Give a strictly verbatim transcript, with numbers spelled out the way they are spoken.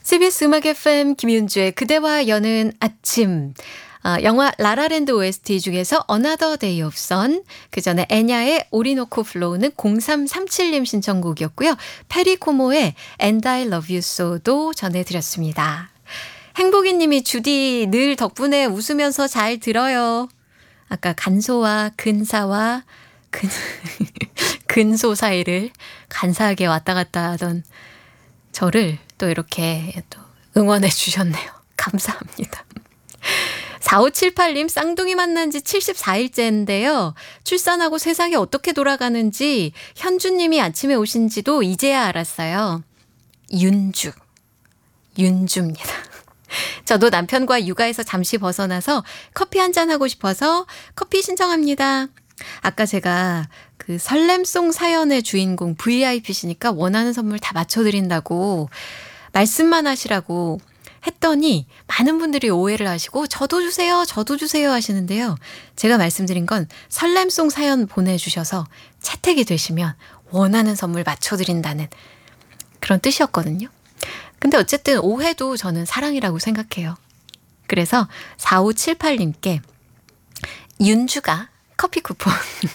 씨비에스 음악 에프엠 김윤주의 그대와 여는 아침. 아, 영화 라라랜드 오에스티 중에서 Another Day of Sun, 그 전에 애냐의 오리노코 플로우는 공삼삼칠님 신청곡이었고요. 페리코모의 And I Love You So도 전해드렸습니다. 행복이 님이 주디 늘 덕분에 웃으면서 잘 들어요. 아까 간소와 근사와 근, 근소 사이를 간사하게 왔다 갔다 하던 저를 또 이렇게 또 응원해 주셨네요. 감사합니다. 사오칠팔님 쌍둥이 만난 지 칠십사일째인데요. 출산하고 세상이 어떻게 돌아가는지 현주님이 아침에 오신지도 이제야 알았어요. 윤주. 윤주입니다. 저도 남편과 육아에서 잠시 벗어나서 커피 한잔 하고 싶어서 커피 신청합니다. 아까 제가 그 설렘송 사연의 주인공 브이아이피시니까 원하는 선물 다 맞춰드린다고 말씀만 하시라고 했더니 많은 분들이 오해를 하시고 저도 주세요, 저도 주세요 하시는데요. 제가 말씀드린 건 설렘송 사연 보내주셔서 채택이 되시면 원하는 선물 맞춰드린다는 그런 뜻이었거든요. 근데 어쨌든 오해도 저는 사랑이라고 생각해요. 그래서 사오칠팔님께 윤주가 커피 쿠폰